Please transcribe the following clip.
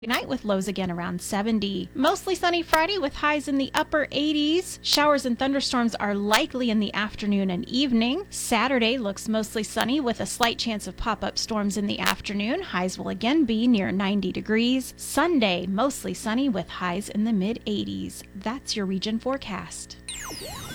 Night with lows again around 70. Mostly sunny Friday with highs in the upper 80s. Showers and thunderstorms are likely in the afternoon and evening. Saturday looks mostly sunny with a slight chance of pop-up storms in the afternoon. Highs will again be near 90 degrees. Sunday, mostly sunny with highs in the mid 80s. That's your region forecast.